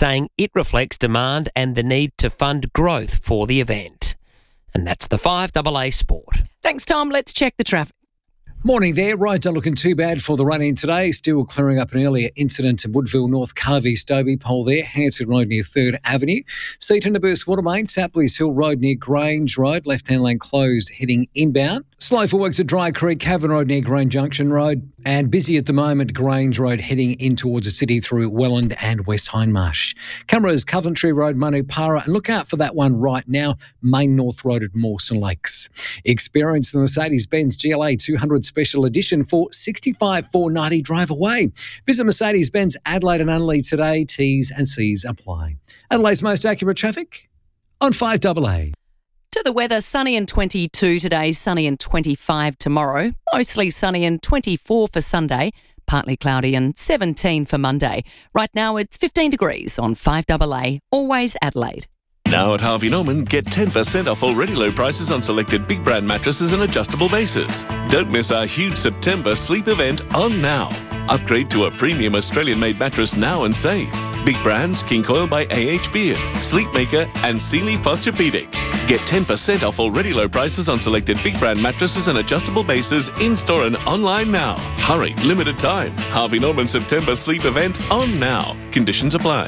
saying it reflects demand and the need to fund growth for the event. And that's the 5AA Sport. Thanks, Tom. Let's check the traffic. Morning there. Roads are looking too bad for the run-in today. Still clearing up an earlier incident in Woodville North, Carvey's Dobie pole there. Hanson Road near 3rd Avenue. Seaton to Burst Watermain, Sapleys Hill Road near Grange Road. Left-hand lane closed heading inbound. Slow for works at Dry Creek, Cavan Road near Grange Junction Road. And busy at the moment, Grange Road heading in towards the city through Welland and West Hindmarsh. Cameras, Coventry Road, Manupara. And look out for that one right now, Main North Road at Mawson Lakes. Experience the Mercedes-Benz GLA 200 Special Edition for $65,490 drive away. Visit Mercedes-Benz Adelaide and Unley today. T's and C's apply. Adelaide's most accurate traffic on 5AA. To the weather, sunny and 22 today, sunny and 25 tomorrow. Mostly sunny and 24 for Sunday, partly cloudy and 17 for Monday. Right now it's 15 degrees on 5AA, always Adelaide. Now at Harvey Norman, get 10% off already low prices on selected big brand mattresses and adjustable bases. Don't miss our huge September sleep event on now. Upgrade to a premium Australian-made mattress now and save. Big brands, King Coil by AH Beard, Sleepmaker and Sealy Posturepedic. Get 10% off already low prices on selected big brand mattresses and adjustable bases in-store and online now. Hurry, limited time. Harvey Norman September sleep event on now. Conditions apply.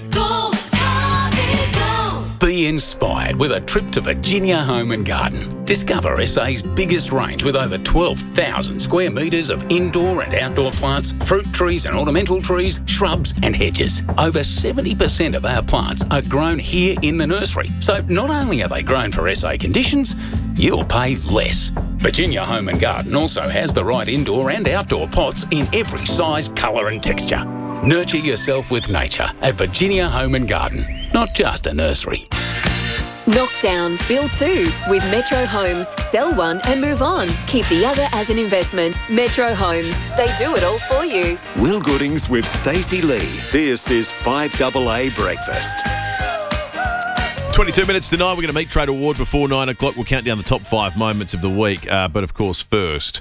Be inspired with a trip to Virginia Home and Garden. Discover SA's biggest range with over 12,000 square metres of indoor and outdoor plants, fruit trees and ornamental trees, shrubs and hedges. Over 70% of our plants are grown here in the nursery. So not only are they grown for SA conditions, you'll pay less. Virginia Home and Garden also has the right indoor and outdoor pots in every size, colour and texture. Nurture yourself with nature at Virginia Home and Garden, not just a nursery. Knock down, build two with Metro Homes. Sell one and move on. Keep the other as an investment. Metro Homes. They do it all for you. Will Goodings with Stacey Lee. This is 5AA Breakfast. 22 minutes to 9. We're going to meet Trade Award before 9 o'clock. We'll count down the top 5 moments of the week. But of course, first.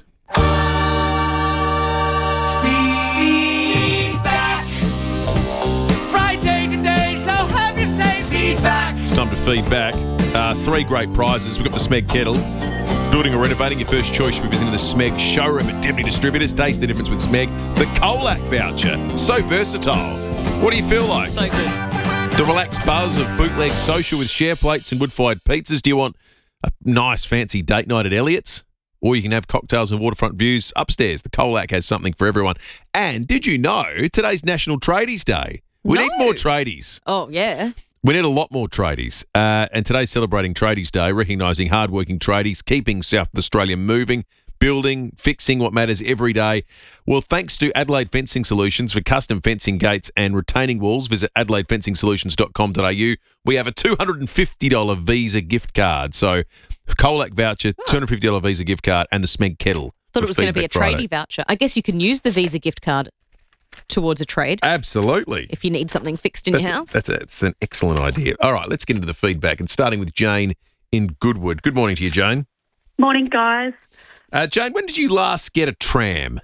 Feedback. Friday today, so have your say feedback. It's time to feed back. 3 great prizes. We've got the Smeg Kettle. Building or renovating, your first choice should be visiting the Smeg showroom at Deputy Distributors. Taste the difference with Smeg. The Colac voucher. So versatile. What do you feel like? So good. The relaxed buzz of bootleg social with share plates and wood-fired pizzas. Do you want a nice fancy date night at Elliott's? Or you can have cocktails and waterfront views upstairs. The Colac has something for everyone. And did you know today's National Tradies Day? We need more tradies. Oh, yeah. We need a lot more tradies. And today's celebrating Tradies Day, recognising hardworking tradies, keeping South Australia moving, building, fixing what matters every day. Well, thanks to Adelaide Fencing Solutions for custom fencing gates and retaining walls. Visit adelaidefencingsolutions.com.au. We have a $250 Visa gift card. So, Colac voucher, $250 Visa gift card, and the Smeg Kettle. Thought it was going to be a Friday. tradie voucher. I guess you can use the Visa gift card towards a trade. Absolutely. If you need something fixed in your house. It's an excellent idea. All right, let's get into the feedback. And starting with Jane in Goodwood. Good morning to you, Jane. Morning, guys. Jane, when did you last get a tram?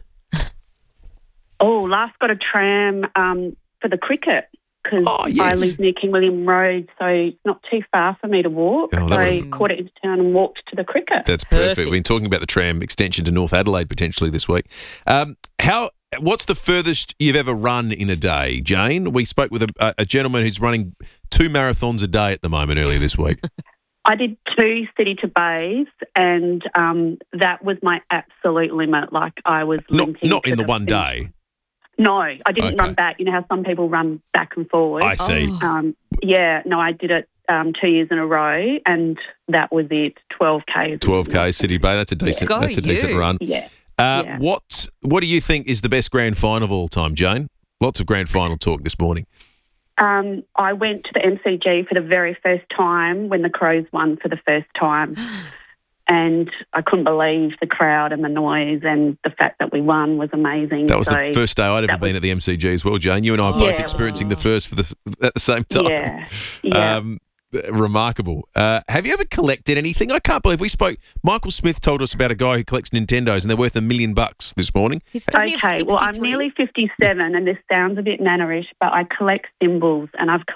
Last got a tram for the cricket because I live near King William Road, so it's not too far for me to walk. So I caught it into town and walked to the cricket. That's perfect. We've been talking about the tram extension to North Adelaide potentially this week. What's the furthest you've ever run in a day, Jane? We spoke with a gentleman who's running 2 marathons a day at the moment earlier this week. I did 2 city to bays, and that was my absolute limit. Like I was limping. Not in the one day. No, I didn't run back. You know how some people run back and forward? I see. I did it 2 years in a row, and that was it. 12K. 12K city bay. That's a decent. That's a decent run. Yeah. What do you think is the best grand final of all time, Jane? Lots of grand final talk this morning. I went to the MCG for the very first time when the Crows won for the first time. And I couldn't believe the crowd and the noise, and the fact that we won was amazing. That was the first day I'd ever been at the MCG as well, Jane. You and I are both experiencing the first at the same time. Yeah. Remarkable. Have you ever collected anything? I can't believe we spoke. Michael Smith told us about a guy who collects Nintendos, and they're worth $1 million this morning. Okay, well, I'm nearly 57, and this sounds a bit nannerish, but I collect symbols, and I've